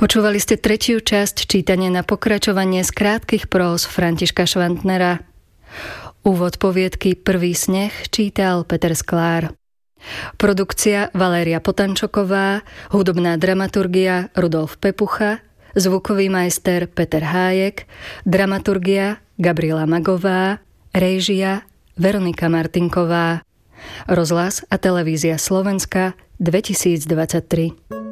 Počúvali ste tretiu časť čítania na pokračovanie z krátkych próz Františka Švantnera. Úvod poviedky Prvý sneh čítal Peter Sklár. Produkcia Valéria Potančoková, hudobná dramaturgia Rudolf Pepucha, zvukový majster Peter Hájek, dramaturgia Gabriela Magová, réžia Veronika Martinková. Rozhlas a televízia Slovenska 2023.